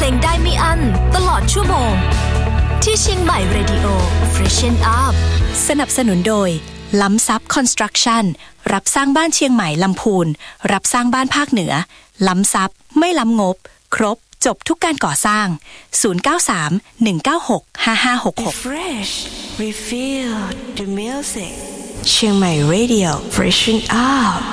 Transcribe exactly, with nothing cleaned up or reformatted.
ลงได้ไม่อั้นตลอดชั่วโมงที่เชียงใหม่ Radio Freshen Up สนับสนุนโดยล้ำซับคอนสตรักชั่นรับสร้างบ้านเชียงใหม่ลำพูนรับสร้างบ้านภาคเหนือล้ำซับไม่ล้ำงบครบจบทุกการก่อสร้างศูนย์ เก้า สาม หนึ่ง เก้า หก ห้า ห้า หก หก Refresh Refill the music เชียงใหม่ Radio Freshen Up